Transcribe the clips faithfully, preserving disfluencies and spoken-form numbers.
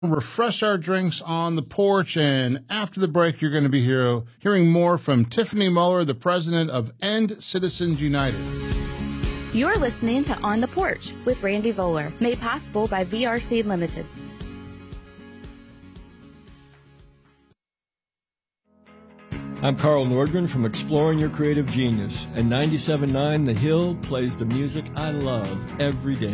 refresh our drinks on the porch, and after the break, you're going to be here, hearing more from Tiffany Muller, the president of End Citizens United. You're listening to On the Porch with Randy Voller, made possible by V R C Limited. I'm Carl Nordgren from Exploring Your Creative Genius, and ninety-seven point nine The Hill plays the music I love every day.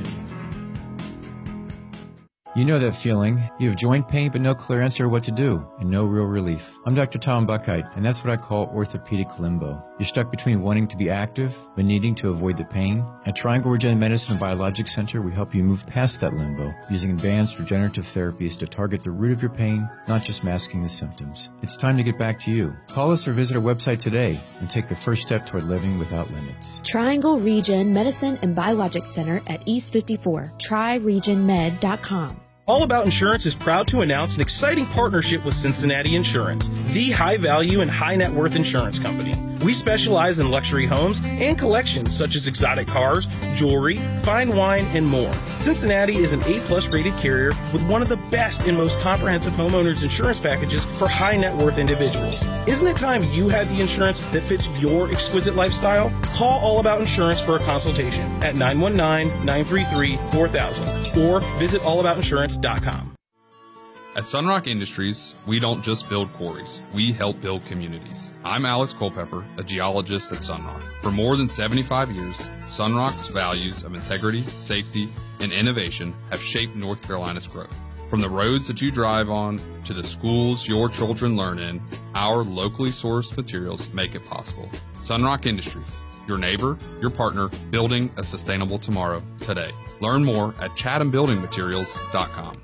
You know that feeling. You have joint pain but no clear answer what to do and no real relief. I'm Doctor Tom Buckheit, and that's what I call orthopedic limbo. You're stuck between wanting to be active but needing to avoid the pain. At Triangle Regen Medicine and Biologic Center, we help you move past that limbo using advanced regenerative therapies to target the root of your pain, not just masking the symptoms. It's time to get back to you. Call us or visit our website today and take the first step toward living without limits. Triangle Regen Medicine and Biologic Center at East fifty-four, tri region med dot com. All About Insurance is proud to announce an exciting partnership with Cincinnati Insurance, the high-value and high-net-worth insurance company. We specialize in luxury homes and collections such as exotic cars, jewelry, fine wine, and more. Cincinnati is an A-plus rated carrier with one of the best and most comprehensive homeowners insurance packages for high-net-worth individuals. Isn't it time you had the insurance that fits your exquisite lifestyle? Call All About Insurance for a consultation at nine one nine, nine three three, four thousand or visit all about insurance dot com. At Sunrock Industries, we don't just build quarries, we help build communities. I'm Alex Culpepper, a geologist at Sunrock. For more than seventy-five years, Sunrock's values of integrity, safety, and innovation have shaped North Carolina's growth. From the roads that you drive on to the schools your children learn in, our locally sourced materials make it possible. Sunrock Industries, your neighbor, your partner, building a sustainable tomorrow today. Learn more at chatham building materials dot com.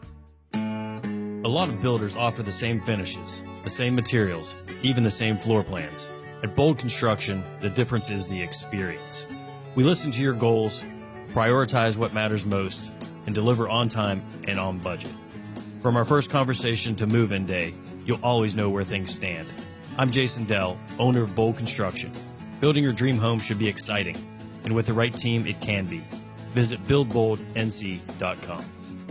A lot of builders offer the same finishes, the same materials, even the same floor plans. At Bold Construction, the difference is the experience. We listen to your goals, prioritize what matters most, and deliver on time and on budget. From our first conversation to move-in day, you'll always know where things stand. I'm Jason Dell, owner of Bold Construction. Building your dream home should be exciting, and with the right team, it can be. Visit build bold n c dot com.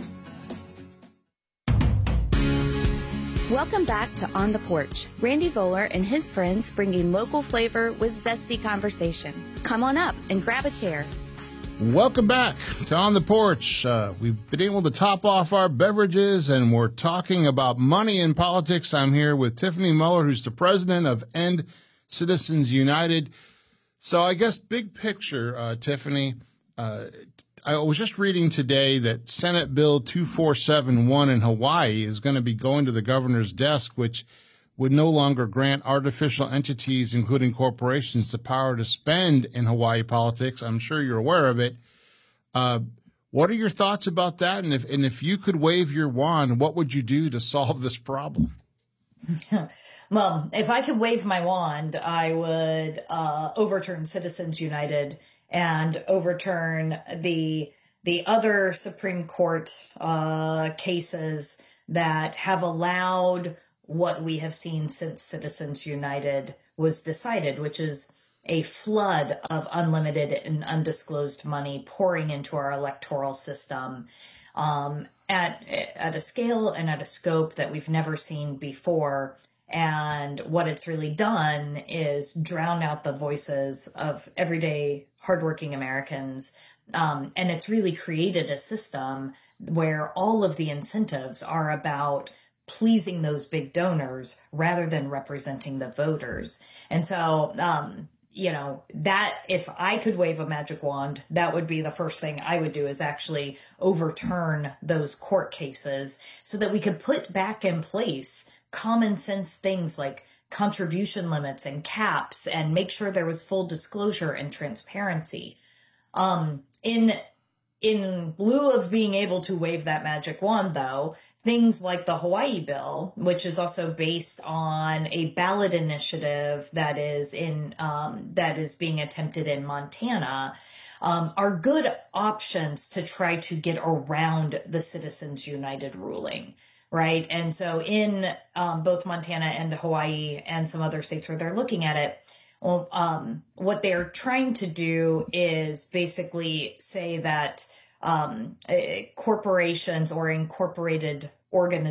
Welcome back to On the Porch. Randy Voller and his friends bringing local flavor with zesty conversation. Come on up and grab a chair. Welcome back to On the Porch. Uh, we've been able to top off our beverages, and we're talking about money in politics. I'm here with Tiffany Muller, who's the president of End Citizens United. So I guess big picture, uh, Tiffany, uh, I was just reading today that Senate Bill two four seven one in Hawaii is going to be going to the governor's desk, which would no longer grant artificial entities, including corporations, the power to spend in Hawaii politics. I'm sure you're aware of it. Uh, what are your thoughts about that? And if and if you could wave your wand, what would you do to solve this problem? Well, if I could wave my wand, I would uh, overturn Citizens United and overturn the the other Supreme Court uh, cases that have allowed what we have seen since Citizens United was decided, which is a flood of unlimited and undisclosed money pouring into our electoral system um, at at a scale and at a scope that we've never seen before. And what it's really done is drown out the voices of everyday hardworking Americans. Um, and it's really created a system where all of the incentives are about pleasing those big donors rather than representing the voters. And so, um, you know, that if I could wave a magic wand, that would be the first thing I would do, is actually overturn those court cases so that we could put back in place common sense things like contribution limits and caps, and make sure there was full disclosure and transparency. Um, in in lieu of being able to wave that magic wand, though, things like the Hawaii bill, which is also based on a ballot initiative that is in um, that is being attempted in Montana, um, are good options to try to get around the Citizens United ruling. Right. And so in um, both Montana and Hawaii and some other states where they're looking at it, well, um, what they're trying to do is basically say that um, uh, corporations or incorporated organization.